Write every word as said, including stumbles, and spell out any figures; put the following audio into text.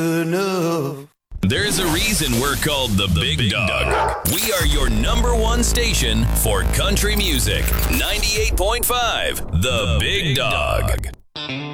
enough. There's a reason we're called the, the Big, Big Dog. Dog. We are your number one station for country music. ninety-eight point five, The, the Big, Big Dog. Dog.